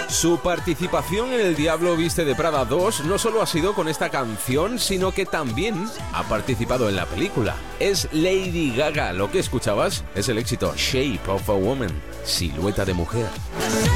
Su participación en El Diablo Viste de Prada 2 no solo ha sido con esta canción, sino que también ha participado en la película. Es Lady Gaga. Lo que escuchabas es el éxito Shape of a Woman, Silueta de Mujer.